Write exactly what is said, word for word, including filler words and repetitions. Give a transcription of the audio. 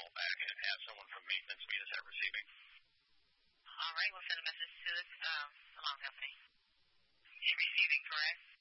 call back and have someone from maintenance meet us at receiving. All right, we'll send a message to the um, alarm company. In receiving, correct?